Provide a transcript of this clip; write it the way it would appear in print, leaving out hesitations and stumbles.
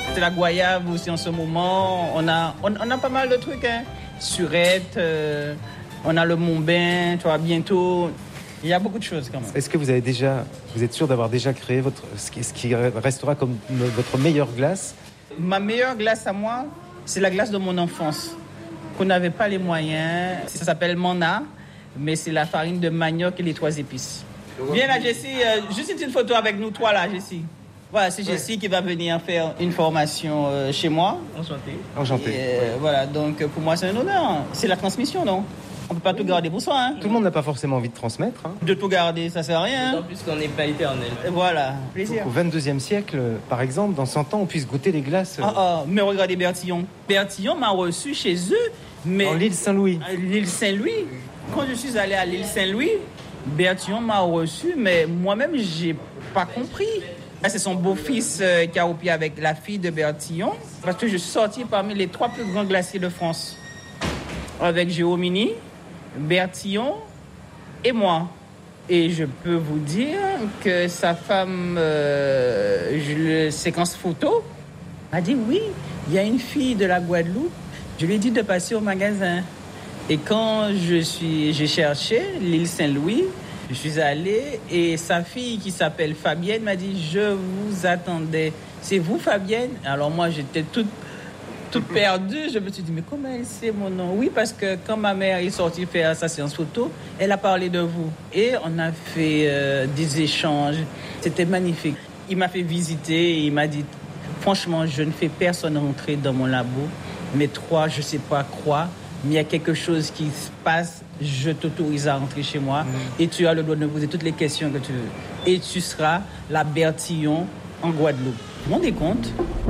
C'est la goyave aussi en ce moment. On a pas mal de trucs, hein. Surette, on a le Mont-Bain, tu vois, bientôt. Il y a beaucoup de choses quand même. Est-ce que vous êtes sûr d'avoir déjà créé ce qui restera comme votre meilleure glace? Ma meilleure glace à moi, c'est la glace de mon enfance. Qu'on n'avait pas les moyens. Ça s'appelle Mana, mais c'est la farine de manioc et les 3 épices. Viens là, Jessie, juste une petite photo avec nous 3 là, Jessie. Voilà, c'est Jessie qui va venir faire une formation chez moi. Enchanté. Voilà, donc pour moi c'est un honneur. C'est la transmission, non? On ne peut pas tout garder pour soi. Hein. Tout le monde n'a pas forcément envie de transmettre. Hein. De tout garder, ça ne sert à rien. D'autant plus qu'on n'est pas éternel. Voilà, plaisir. Au 22e siècle, par exemple, dans 100 ans, on puisse goûter les glaces. Mais regardez Bertillon. Bertillon m'a reçu chez eux. Mais en l'île Saint-Louis. L'île Saint-Louis. Quand je suis allé à l'île Saint-Louis, Bertillon m'a reçu, mais moi-même, je n'ai pas compris. C'est son beau-fils qui a opié avec la fille de Bertillon. Parce que je suis sorti parmi les 3 plus grands glaciers de France. Avec Géomini, Bertillon et moi. Et je peux vous dire que sa femme, séquence photo, m'a dit oui, il y a une fille de la Guadeloupe. Je lui ai dit de passer au magasin. Et quand j'ai cherché l'île Saint-Louis, je suis allé et sa fille qui s'appelle Fabienne m'a dit « Je vous attendais. C'est vous Fabienne ?» Alors moi j'étais toute perdue. Je me suis dit « Mais comment elle sait mon nom ?» Oui, parce que quand ma mère est sortie faire sa séance photo, elle a parlé de vous. Et on a fait des échanges. C'était magnifique. Il m'a fait visiter et il m'a dit « Franchement, je ne fais personne rentrer dans mon labo. Mais toi, je ne sais pas quoi. Mais il y a quelque chose qui se passe, je t'autorise à rentrer chez moi et tu as le droit de me poser toutes les questions que tu veux. Et tu seras la Bertillon en Guadeloupe. Vous vous rendez compte ?